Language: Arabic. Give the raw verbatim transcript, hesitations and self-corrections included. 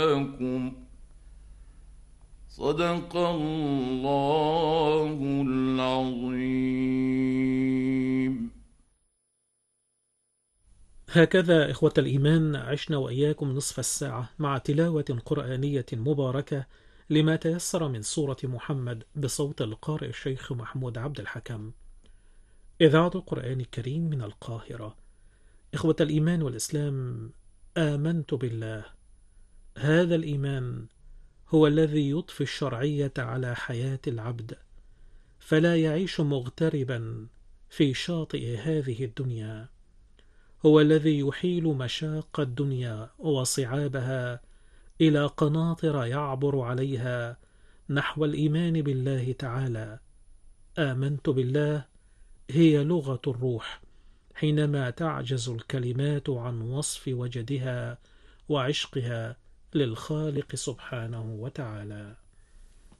لكم صدق الله العظيم. هكذا إخوة الإيمان عشنا وإياكم نصف الساعة مع تلاوة قرآنية مباركة لما تيسر من سورة محمد بصوت القارئ الشيخ محمود عبد الحكم. إذاعة القرآن الكريم من القاهرة. إخوة الإيمان والإسلام، آمنت بالله. هذا الإيمان هو الذي يضفي الشرعية على حياة العبد، فلا يعيش مغتربا في شاطئ هذه الدنيا. هو الذي يحيل مشاق الدنيا وصعابها إلى قناطر يعبر عليها نحو الإيمان بالله تعالى. آمنت بالله هي لغة الروح حينما تعجز الكلمات عن وصف وجدها وعشقها للخالق سبحانه وتعالى.